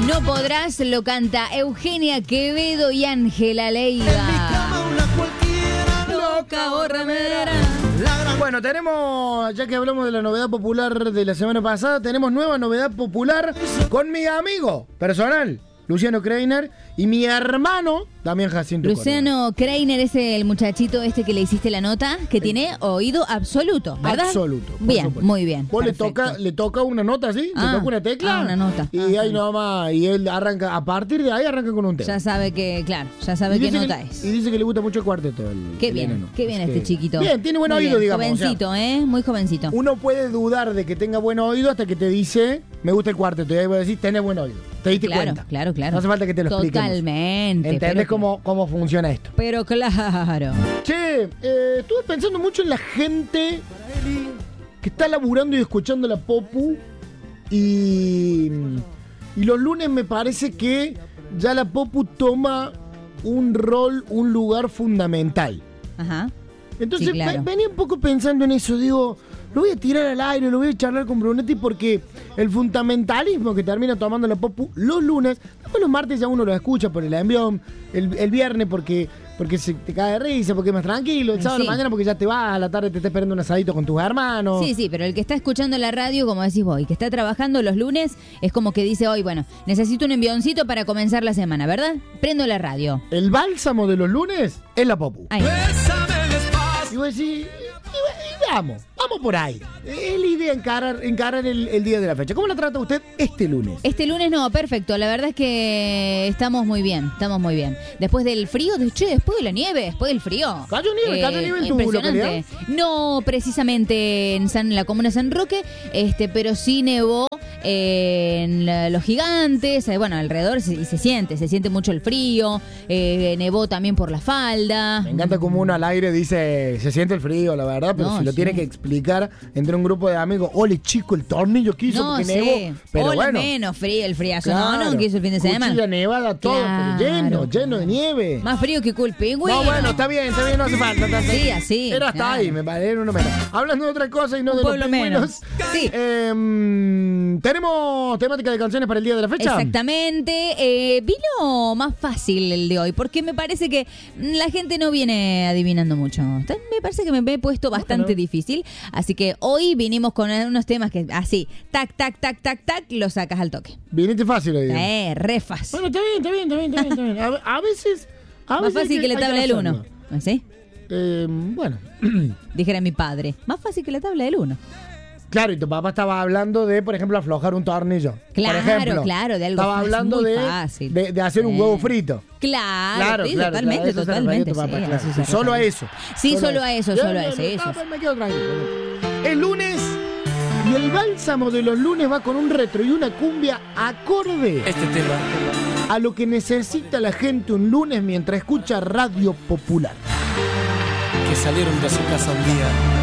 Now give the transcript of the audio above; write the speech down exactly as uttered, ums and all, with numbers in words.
No podrás, lo canta Eugenia Quevedo y Ángela Leiva. Loca o remera. Bueno, tenemos, ya que hablamos de la novedad popular de la semana pasada, tenemos nueva novedad popular con mi amigo personal, Luciano Kreiner, y mi hermano, Damián Jacinto Luciano Kreiner es el muchachito este que le hiciste la nota, que tiene oído absoluto, ¿verdad? Absoluto. Bien, supuesto. muy bien. Vos le perfecto. toca, le toca una nota, ¿sí? Ah, le toca una tecla. ah, una nota. Y Ah, ahí sí. nomás, y él arranca, a partir de ahí arranca con un tema. Ya sabe que, claro, ya sabe Y qué dice nota que- es. Y dice que le gusta mucho el cuarteto. El, Qué el bien, enano. qué bien Así este que- chiquito. Bien, tiene buen Muy oído, bien. digamos. o sea, Jovencito, ¿eh? Muy jovencito. uno puede dudar de que tenga buen oído hasta que te dice, me gusta el cuarteto. Y ahí vos decir, tenés buen oído. Te diste Claro, cuenta. claro, claro. No hace falta que te lo expliquemos. Totalmente. ¿Entendés pero- cómo, cómo funciona esto? Pero claro. Che, eh, estuve pensando mucho en la gente que está laburando y escuchando la Popu. Y, y los lunes me parece que ya la Popu toma un rol, un lugar fundamental. Ajá. Entonces Sí, claro. ve- venía un poco pensando en eso, digo, lo voy a tirar al aire, lo voy a charlar con Brunetti porque el fundamentalismo que termina tomando la Popu los lunes, después los martes ya uno lo escucha por el envión, el, el viernes porque, porque se te cae de risa, porque es más tranquilo, el sábado Sí. a la mañana porque ya te vas, a la tarde te está esperando un asadito con tus hermanos. Sí, sí, pero el que está escuchando la radio, como decís vos, y que está trabajando los lunes, es como que dice hoy, bueno, necesito un envioncito para comenzar la semana, ¿verdad? Prendo la radio. El bálsamo de los lunes es la Popu. Ahí. Y vos decís, y, y vamos, vamos por ahí. Es la idea encarar, encarar el, el día de la fecha. ¿Cómo la trata usted este lunes? Este lunes no, perfecto. La verdad es que estamos muy bien, estamos muy bien. Después del frío, de, che, después de la nieve, después del frío. ¿Cayó nieve? ¿Cayó nieve en tu impresionante. localidad? No precisamente en, San, en la comuna de San Roque, este, pero sí nevó eh, en la- los gigantes, eh, bueno, alrededor se, y se siente, se siente mucho el frío, eh, nevó también por la falda. Me encanta como uno al aire dice, se siente el frío, la verdad, pero No, si lo sí. tiene que explicar entre un grupo de amigos, ole chico, el tornillo que hizo No porque sé, nevó. Pero Hola, bueno, menos frío, el friazo, claro, no, no, que hizo el fin de semana. cuchilla nevada, todo, Claro. pero lleno, lleno de nieve. Más frío que cool pingüino. No, bueno, está bien, está bien, no hace falta. está- está- Sí, así, Era hasta claro. ahí, me parece, era uno menos. Hablando de otra cosa y no Un de los pueblo pingüinos. menos. Sí. em, ¿Tenemos temática de canciones para el día de la fecha? Exactamente. Eh, vino más fácil el de hoy, porque me parece que la gente no viene adivinando mucho. Está- Me parece que me he puesto bastante Bueno. difícil. Así que hoy vinimos con unos temas que así, tac, tac, tac, tac, tac, lo sacas al toque. Viniste fácil hoy. Eh, re fácil. Bueno, está bien, está bien, está bien, está bien. Está bien. A, a veces... A Más veces hay fácil que la hay tabla del hacerlo. uno. ¿Así? Eh, bueno, Dijera mi padre. Más fácil que la tabla del uno. claro, y tu papá estaba hablando de, por ejemplo, aflojar un tornillo. Claro, por ejemplo. claro, de algo Estaba fácil, hablando muy de, fácil. de, de hacer un Sí. huevo frito. Claro, sí, totalmente, a eso se refería totalmente. tu papá, sí, claro. así se Solo a refiere. eso. Sí, solo a eso, Bien, solo a bien, eso, bien, eso. no, me quedo tranquilo. El lunes, y el bálsamo de los lunes va con un retro y una cumbia acorde Este tema. a lo que necesita la gente un lunes mientras escucha Radio Popular. Que salieron de su casa un día